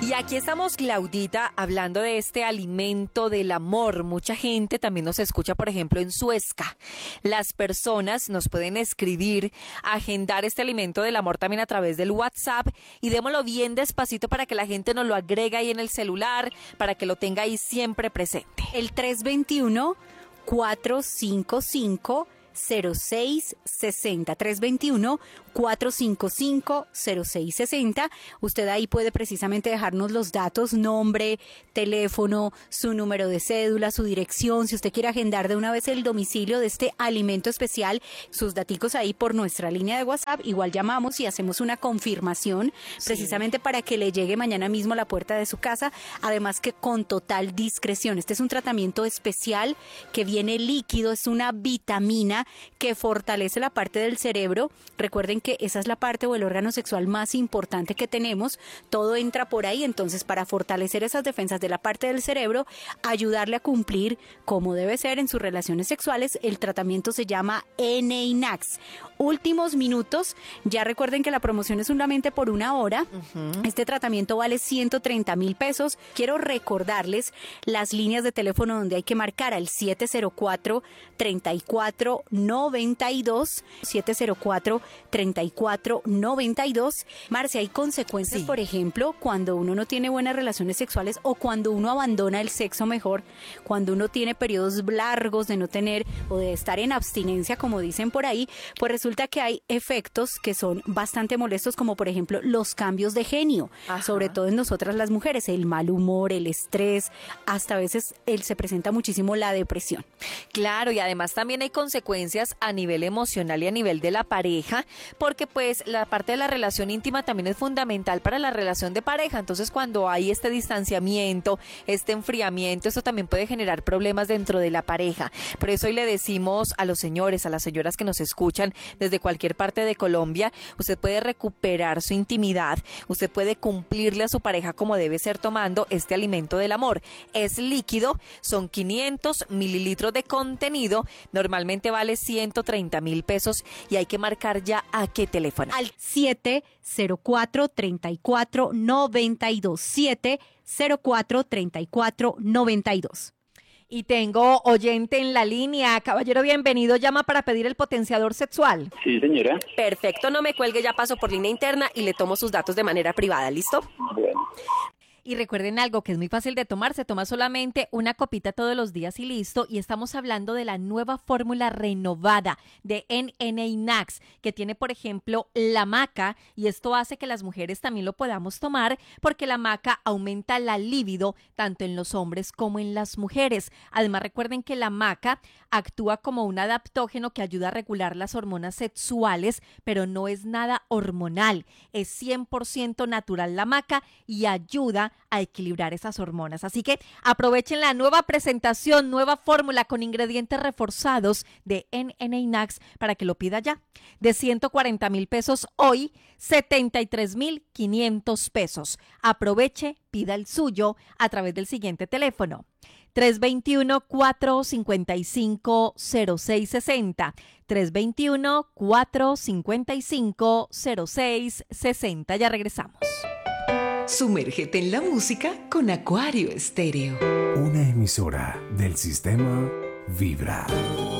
Y aquí estamos, Claudita, hablando de este alimento del amor. Mucha gente también nos escucha, por ejemplo, en Suezca. Las personas nos pueden escribir, agendar este alimento del amor también a través del WhatsApp y démoslo bien despacito para que la gente nos lo agregue ahí en el celular, para que lo tenga ahí siempre presente. El 321-455-0660. 321-455-0660. Usted ahí puede precisamente dejarnos los datos, nombre, teléfono, su número de cédula, su dirección. Si usted quiere agendar de una vez el domicilio de este alimento especial, sus daticos ahí por nuestra línea de WhatsApp. Igual llamamos y hacemos una confirmación precisamente para que le llegue mañana mismo a la puerta de su casa. Además que con total discreción. Este es un tratamiento especial que viene líquido, es una vitamina que fortalece la parte del cerebro. Recuerden que esa es la parte o el órgano sexual más importante que tenemos. Todo entra por ahí, entonces para fortalecer esas defensas de la parte del cerebro, ayudarle a cumplir como debe ser en sus relaciones sexuales, el tratamiento se llama Eneinax. Últimos minutos, ya recuerden que la promoción es solamente por 1 hora. Este tratamiento vale 130,000 pesos. Quiero recordarles las líneas de teléfono donde hay que marcar al 704-3492, 704-3492. Marcia, hay consecuencias, por ejemplo, cuando uno no tiene buenas relaciones sexuales o cuando uno abandona el sexo mejor, cuando uno tiene periodos largos de no tener o de estar en abstinencia, como dicen por ahí, pues resulta que hay efectos que son bastante molestos, como por ejemplo los cambios de genio, sobre todo en nosotras las mujeres, el mal humor, el estrés, hasta a veces se presenta muchísimo la depresión. Claro, y además también hay consecuencias a nivel emocional y a nivel de la pareja, porque pues la parte de la relación íntima también es fundamental para la relación de pareja. Entonces cuando hay este distanciamiento, este enfriamiento, eso también puede generar problemas dentro de la pareja. Por eso hoy le decimos a los señores, a las señoras que nos escuchan desde cualquier parte de Colombia, usted puede recuperar su intimidad, usted puede cumplirle a su pareja como debe ser tomando este alimento del amor. Es líquido, son 500 mililitros de contenido, normalmente vale 130,000 pesos y hay que marcar ya a qué teléfono. Al 704-3492, 704-3492. Y tengo oyente en la línea. Caballero, bienvenido. Llama para pedir el potenciador sexual. Sí, señora. Perfecto, no me cuelgue, ya paso por línea interna y le tomo sus datos de manera privada. ¿Listo? Bueno. Y recuerden algo que es muy fácil de tomar, se toma solamente una copita todos los días y listo. Y estamos hablando de la nueva fórmula renovada de Eneinax, que tiene, por ejemplo, la maca, y esto hace que las mujeres también lo podamos tomar porque la maca aumenta la libido tanto en los hombres como en las mujeres. Además, recuerden que la maca actúa como un adaptógeno que ayuda a regular las hormonas sexuales, pero no es nada hormonal, es 100% natural la maca y ayuda a equilibrar esas hormonas. Así que aprovechen la nueva presentación, nueva fórmula con ingredientes reforzados de Eneinax para que lo pida ya. De 140,000 pesos hoy, 73,500 pesos. Aproveche, pida el suyo a través del siguiente teléfono. 321-455-0660. 321-455-0660. Ya regresamos. Sumérgete en la música con Acuario Estéreo. Una emisora del sistema Vibra.